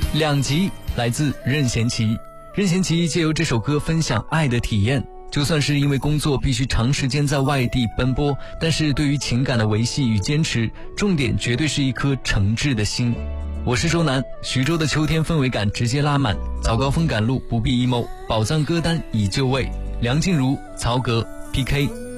两极来自任贤齐。任贤齐借由这首歌分享爱的体验，就算是因为工作必须长时间在外地奔波，但是对于情感的维系与坚持，重点绝对是一颗诚挚的心。我是周南，徐州的秋天氛围感直接拉满，早高峰赶路不必 emo， 宝藏歌单已就位，梁静茹、曹格 PK。